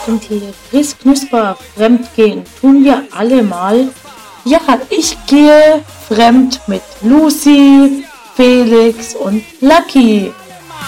zum Tetris Knusper fremdgehen tun wir alle mal. Ja, ich gehe fremd mit Lucy, Felix und Lucky.